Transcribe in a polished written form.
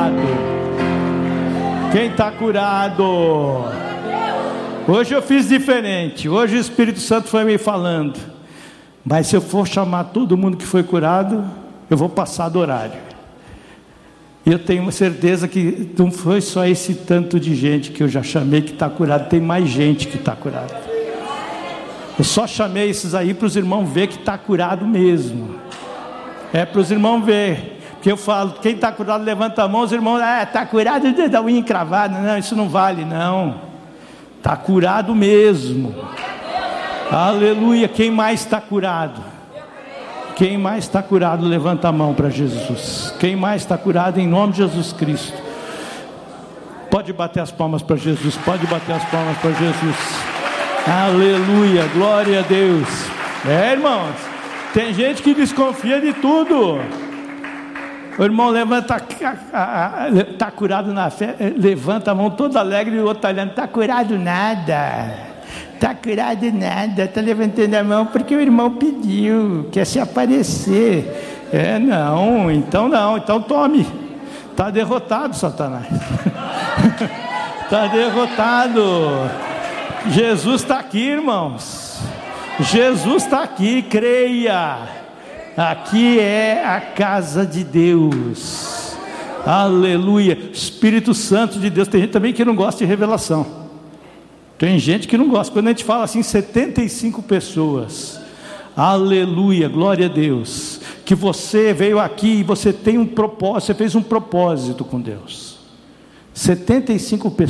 curado? Quem está curado? Hoje eu fiz diferente. Hoje o Espírito Santo foi me falando. Mas se eu for chamar todo mundo que foi curado, eu vou passar do horário. E eu tenho uma certeza que não foi só esse tanto de gente que eu já chamei que está curado. Tem mais gente que está curado. Eu só chamei esses aí para os irmãos ver que está curado mesmo. É para os irmãos ver. Porque eu falo, quem está curado levanta a mão, os irmãos, está curado da unha encravada. Não, isso não vale não. Está curado mesmo. Aleluia. Quem mais está curado? Quem mais está curado, levanta a mão para Jesus. Quem mais está curado em nome de Jesus Cristo? Pode bater as palmas para Jesus. Pode bater as palmas para Jesus. Aleluia, glória a Deus. Irmãos, tem gente que desconfia de tudo. O irmão levanta, está curado na fé, levanta a mão todo alegre e o outro está olhando, está curado nada, está curado nada, está levantando a mão porque o irmão pediu, quer se aparecer. Então tome, está derrotado, Satanás. Está derrotado. Jesus está aqui, irmãos. Jesus está aqui, creia. Aqui é a casa de Deus. Aleluia. Espírito Santo de Deus. Tem gente também que não gosta de revelação. Tem gente que não gosta. Quando a gente fala assim, 75 pessoas. Aleluia, glória a Deus. Que você veio aqui e você tem um propósito. Você fez um propósito com Deus. 75 pessoas.